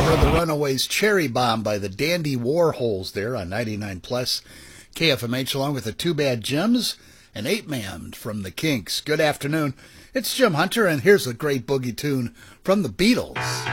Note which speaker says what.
Speaker 1: heard the Runaways Cherry Bomb by the Dandy Warhols there on 99 Plus KFMH, along with the Too Bad Jims and 8-Man from the Kinks. Good afternoon. It's Jim Hunter, and here's a great boogie tune from the Beatles.